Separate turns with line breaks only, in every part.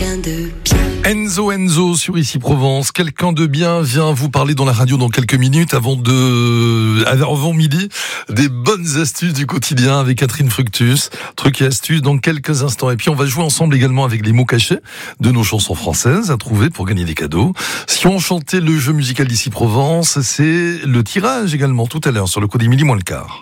quelqu'un de bien.
Enzo sur Ici Provence. Quelqu'un de bien vient vous parler dans la radio dans quelques minutes avant midi des bonnes astuces du quotidien avec Catherine Fructus. Trucs et astuces dans quelques instants. Et puis on va jouer ensemble également avec les mots cachés de nos chansons françaises à trouver pour gagner des cadeaux. Si on chantait le jeu musical d'Ici Provence, c'est le tirage également tout à l'heure sur le code Émilie moins le quart.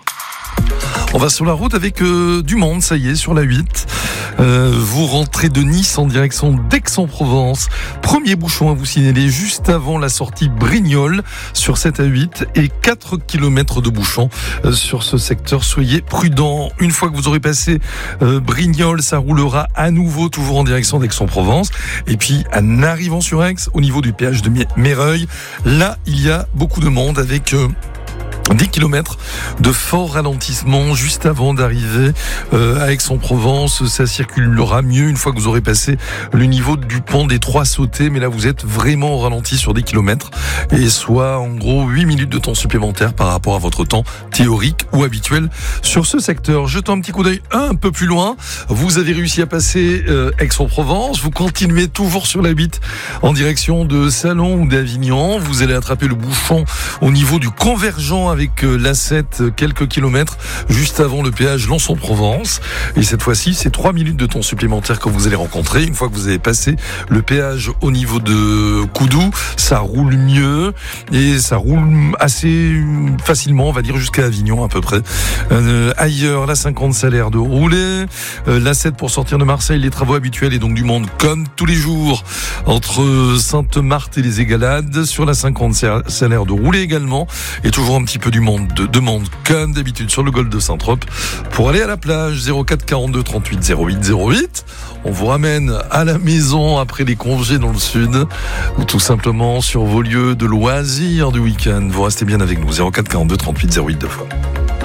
On va sur la route avec du monde, ça y est, sur la 8. Vous rentrez de Nice en direction d'Aix-en-Provence. Premier bouchon à vous signaler juste avant la sortie Brignoles sur 7 à 8 et 4 km de bouchons sur ce secteur. Soyez prudents. Une fois que vous aurez passé Brignoles, ça roulera à nouveau toujours en direction d'Aix-en-Provence. Et puis en arrivant sur Aix, au niveau du péage de Méreuil, là il y a beaucoup de monde avec 10 kilomètres de fort ralentissement juste avant d'arriver à Aix-en-Provence. Ça circulera mieux une fois que vous aurez passé le niveau du pont des Trois Sautés. Mais là, vous êtes vraiment au ralenti sur des kilomètres. Et soit, en gros, 8 minutes de temps supplémentaire par rapport à votre temps théorique ou habituel sur ce secteur. Jetons un petit coup d'œil un peu plus loin. Vous avez réussi à passer Aix-en-Provence. Vous continuez toujours sur la 8 en direction de Salon ou d'Avignon. Vous allez attraper le bouchon au niveau du convergent avec l'A7 quelques kilomètres juste avant le péage Lançon-Provence. Et cette fois-ci, c'est 3 minutes de temps supplémentaire que vous allez rencontrer. Une fois que vous avez passé le péage au niveau de Coudou, ça roule mieux et ça roule assez facilement, on va dire jusqu'à Avignon à peu près. Ailleurs, la 50, ça a l'air de rouler. L'A7 pour sortir de Marseille, les travaux habituels et donc du monde comme tous les jours entre Sainte-Marthe et les Égalades. Sur la 50, ça a l'air de rouler également et toujours un petit peu du monde de demande comme d'habitude sur le golfe de Saint-Trope pour aller à la plage. 04 42 38 08 08. On vous ramène à la maison après les congés dans le sud ou tout simplement sur vos lieux de loisirs du week-end. Vous restez bien avec nous. 04 42 38 08 deux fois.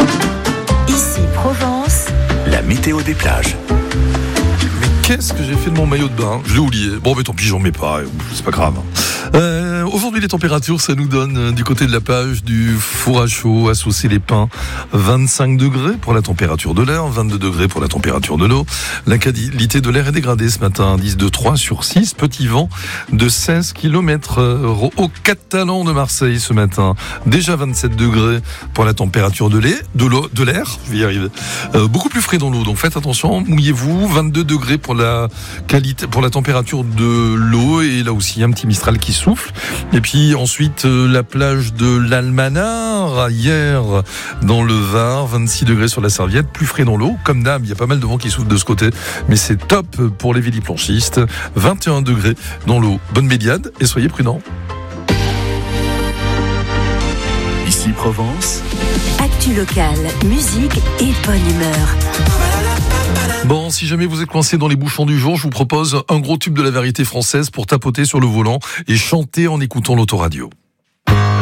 Ici Provence,
la météo des plages.
Qu'est-ce que j'ai fait de mon maillot de bain? Je l'ai oublié. Bon, mais tant pis, j'en mets pas. C'est pas grave. Aujourd'hui, les températures, ça nous donne du côté de la plage du four à chaud à Saucé-les-Pins, 25 degrés pour la température de l'air, 22 degrés pour la température de l'eau. La qualité de l'air est dégradée ce matin, indice de 3 sur 6, petit vent de 16 km au Catalan de Marseille ce matin. Déjà 27 degrés pour la température de l'air, je vais y arriver. Beaucoup plus frais dans l'eau, donc faites attention, mouillez-vous. 22 degrés pour la température de l'eau et là aussi un petit mistral qui souffle. Et puis ensuite la plage de l'Almanar hier dans le Var, 26 degrés sur la Serviette, plus frais dans l'eau comme d'hab, il y a pas mal de vent qui souffle de ce côté mais c'est top pour les véliplanchistes. 21 degrés dans l'eau, bonne baignade et soyez prudents.
Ici Provence,
actu locale, musique et bonne humeur.
Bon, si jamais vous êtes coincé dans les bouchons du jour, je vous propose un gros tube de la variété française pour tapoter sur le volant et chanter en écoutant l'autoradio.